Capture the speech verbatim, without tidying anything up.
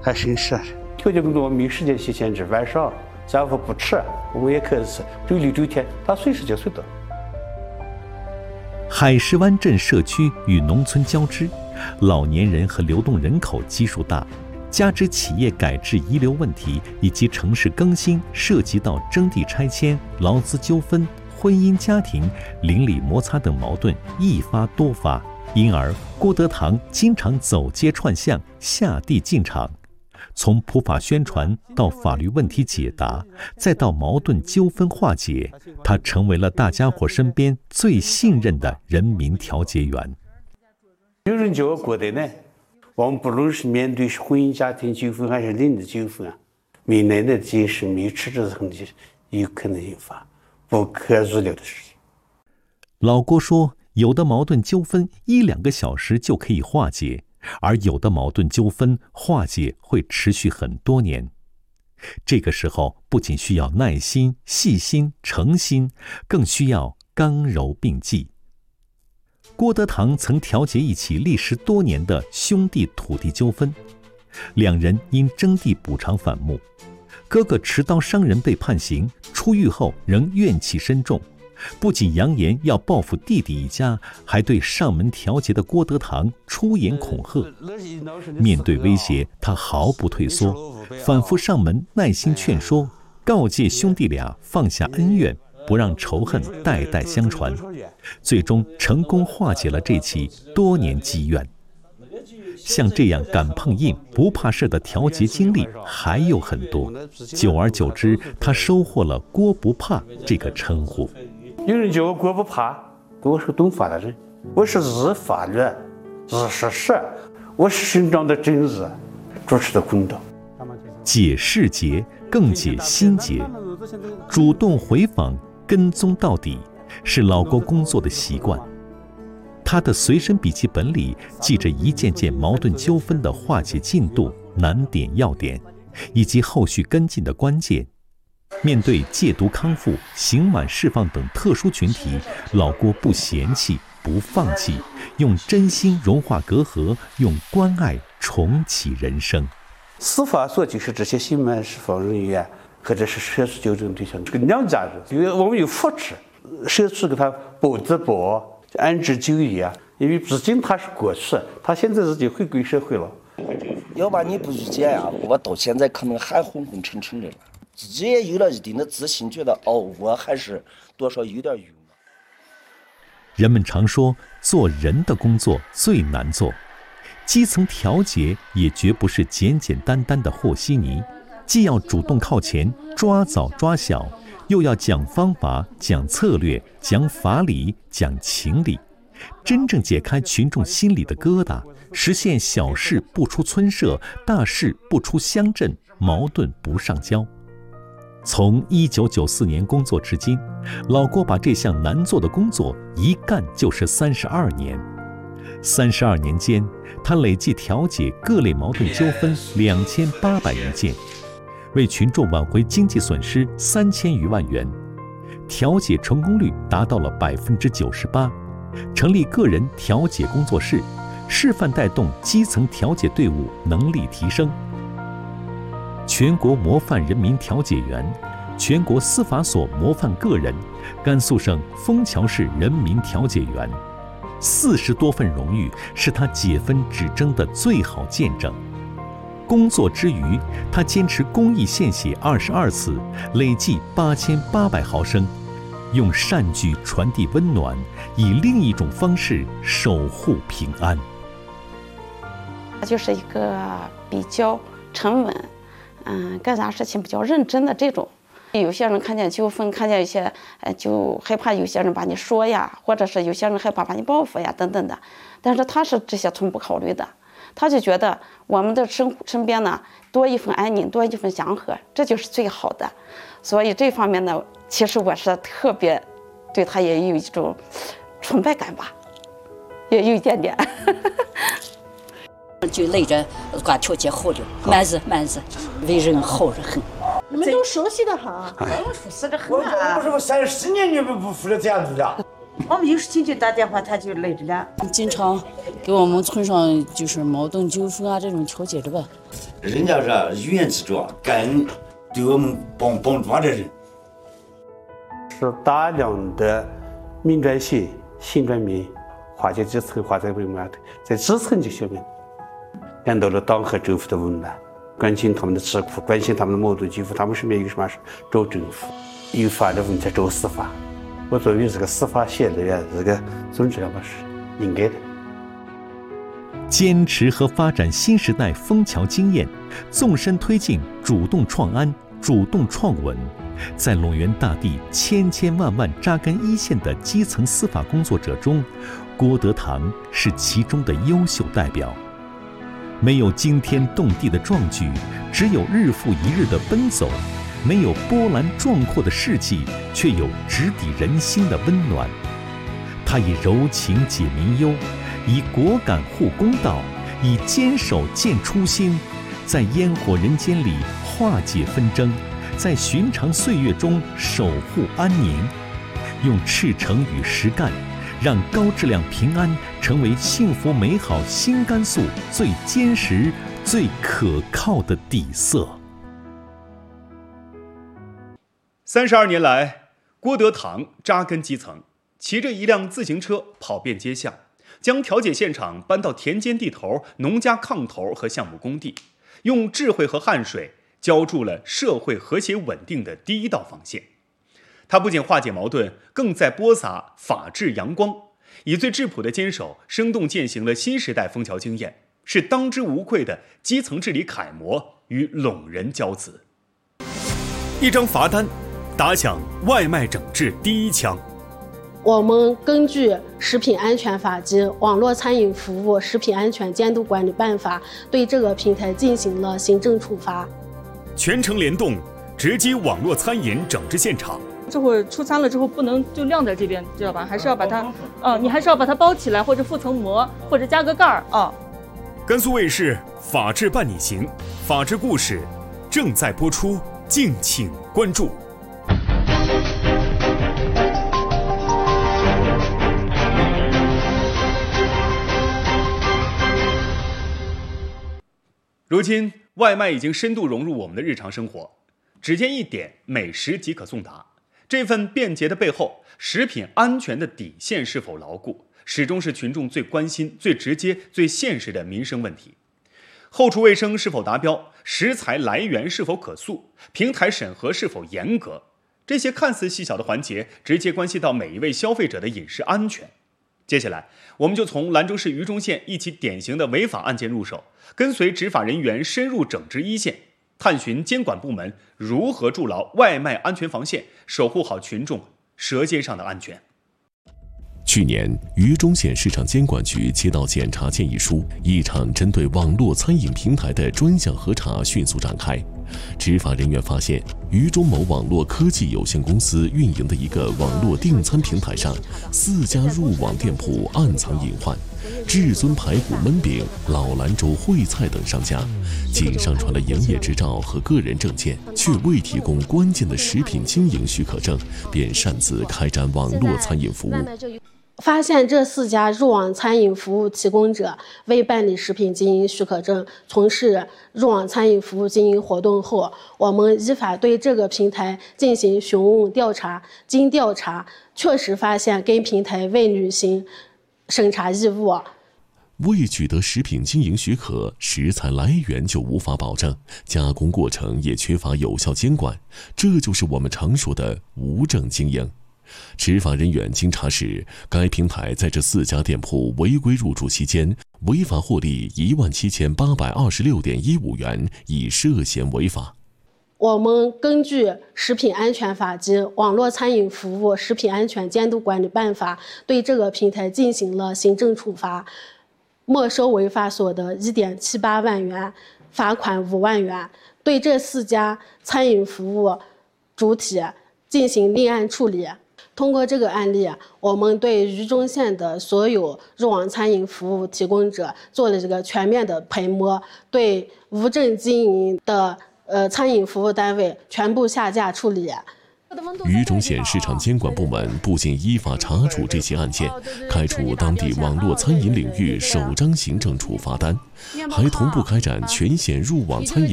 还省事。调解工作我们没时间去限制，晚上下午不迟，我们也可以是周六周天，他随时就随到。 海石湾镇社区与农村交织，老年人和流动人口基数大，加之企业改制遗留问题以及城市更新涉及到征地拆迁、劳资纠纷、婚姻家庭、邻里摩擦等矛盾一发多发，因而郭德堂经常走街串巷、下地进场，从普法宣传到法律问题解答，再到矛盾纠纷化解，他成为了大家伙身边最信任的人民调解员。 有人叫我郭德呢，我们不论是面对婚姻家庭纠纷还是邻里纠纷啊，没奶奶的解释、没吃着的问题，有可能引发不可预料的事情。 老郭说，有的矛盾纠纷一两个小时就可以化解，而有的矛盾纠纷化解会持续很多年。这个时候不仅需要耐心、细心、诚心，更需要刚柔并济。郭德堂曾调解一起历时多年的兄弟土地纠纷，两人因征地补偿反目，哥哥持刀伤人被判刑，出狱后仍怨气深重，不仅扬言要报复弟弟一家，还对上门调解的郭德堂出言恐吓。面对威胁，他毫不退缩，反复上门耐心劝说，告诫兄弟俩放下恩怨，不让仇恨代代相传，最终成功化解了这起多年积怨。像这样敢碰硬、不怕事的调解经历还有很多，久而久之，他收获了“郭不怕”这个称呼。 有人叫我郭不怕，我是懂法的人，我是日法律、日事实，我是伸张的正义，主持的公道。 解事结，更解心结，主动回访、跟踪到底，是老郭工作的习惯。他的随身笔记本里记着一件件矛盾纠纷的化解进度、难点要点，以及后续跟进的关键。面对戒毒康复、刑满释放等特殊群体，老郭不嫌弃、不放弃，用真心融化隔阂，用关爱重启人生。 司法所就是这些刑满释放人员或者是社区纠正对象，这个两家人，因为我们有扶持，社区给他保质保。安置就业啊，因为毕竟他是过去，他现在已经回归社会了。 要把你不遇见呀，我到现在可能还昏昏沉沉的了，自己也有了一定的自信，觉得哦，我还是多少有点用。 人们常说，做人的工作最难做，基层调解也绝不是简简单单的和稀泥，既要主动靠前，抓早抓小。又要讲方法、讲策略、讲法理、讲情理，真正解开群众心里的疙瘩，实现小事不出村社，大事不出乡镇，矛盾不上交。从一九九四年工作至今，老郭把这项难做的工作一干就是三十二年。三十二年间，他累计调解各类矛盾纠纷两千八百余件。为群众挽回经济损失三千余万元，调解成功率达到了百分之九十八。成立个人调解工作室，示范带动基层调解队伍能力提升。全国模范人民调解员，全国司法所模范个人，甘肃省枫桥市人民调解员，四十多份荣誉是他解纷止争的最好见证。工作之余，他坚持公益献血二十二次，累计八千八百毫升，用善举传递温暖，以另一种方式守护平安。 他就是一个比较沉稳，嗯，干啥事情比较认真的这种。有些人看见纠纷，看见有些呃就害怕有些人把你说呀，或者是有些人害怕把你报复呀等等的，但是他是这些从不考虑的。他就觉得我们的身身边呢多一份安宁，多一份祥和，这就是最好的。所以这方面呢，其实我是特别对他也有一种崇拜感吧，也有一点点。 就累着挂调解好了，蛮子蛮子，为人好人很。 你们都熟悉的很， 我们熟悉的很啊。 我我说我三十年你们不服了这样子的。 我们有事情就打电话，他就来着了。 经常给我们村上就是矛盾纠纷啊这种调解的吧。 人家是语言之主，感恩对我们帮帮助的人。 是大量的民转县、县转民划在基层，划在为嘛的，在基层就消灭，感到了党和政府的温暖，关心他们的吃苦，关心他们的矛盾纠纷，他们身边有什么事找政府，有法律问题找司法。我作为这个司法线的人，这个总之要么是应该的。 坚持和发展新时代枫桥经验，纵深推进主动创安、主动创稳，在陇源大地千千万万扎根一线的基层司法工作者中，郭德堂是其中的优秀代表。没有惊天动地的壮举，只有日复一日的奔走；没有波澜壮阔的事迹，却有直抵人心的温暖。他以柔情解民忧，以果敢护公道，以坚守见初心，在烟火人间里化解纷争，在寻常岁月中守护安宁，用赤诚与实干，让高质量平安成为幸福美好新甘肃最坚实、最可靠的底色。 三十二年来，郭德堂扎根基层，骑着一辆自行车跑遍街巷，将调解现场搬到田间地头、农家炕头和项目工地，用智慧和汗水浇筑了社会和谐稳定的第一道防线。他不仅化解矛盾，更在播撒法治阳光，以最质朴的坚守，生动践行了新时代枫桥经验，是当之无愧的基层治理楷模与陇人骄子。一张罚单打响外卖整治第一枪。 我们根据《食品安全法》及《网络餐饮服务食品安全监督管理办法》对这个平台进行了行政处罚。 全程联动，直击网络餐饮整治现场。 这会出餐了之后不能就晾在这边，知道吧？还是要把它，啊，你还是要把它包起来，或者覆层膜，或者加个盖儿啊。 甘肃卫视《法治伴你行》，法治故事正在播出，敬请关注。如今，外卖已经深度融入我们的日常生活，只见一点，美食即可送达。这份便捷的背后，食品安全的底线是否牢固，始终是群众最关心、最直接、最现实的民生问题。后厨卫生是否达标，食材来源是否可溯，平台审核是否严格，这些看似细小的环节，直接关系到每一位消费者的饮食安全。接下来，我们就从兰州市榆中县一起典型的违法案件入手，跟随执法人员深入整治一线，探寻监管部门如何筑牢外卖安全防线，守护好群众舌尖上的安全。 去年，榆中县市场监管局接到检查建议书，一场针对网络餐饮平台的专项核查迅速展开。执法人员发现，榆中某网络科技有限公司运营的一个网络订餐平台上，四家入网店铺暗藏隐患。至尊排骨焖饼、老兰州烩菜等商家，仅上传了营业执照和个人证件，却未提供关键的食品经营许可证，便擅自开展网络餐饮服务。 发现这四家入网餐饮服务提供者未办理食品经营许可证，从事入网餐饮服务经营活动后，我们依法对这个平台进行询问调查。经调查，确实发现该平台未履行审查义务。 未取得食品经营许可，食材来源就无法保证，加工过程也缺乏有效监管，这就是我们常说的无证经营。执法人员经查实，该平台在这四家店铺违规入驻期间，违法获利一万七千八百二十六点一五元，已涉嫌违法。 我们根据《食品安全法》及《网络餐饮服务食品安全监督管理办法》对这个平台进行了行政处罚，没收违法所得一点七八万元，罚款五万元，对这四家餐饮服务主体进行立案处理。通过这个案例，我们对榆中县的所有入网餐饮服务提供者做了这个全面的排摸，对无证经营的呃餐饮服务单位全部下架处理。 渝中县市场监管部门不仅依法查处这起案件，开除当地网络餐饮领域首张行政处罚单，还同步开展全县入网餐饮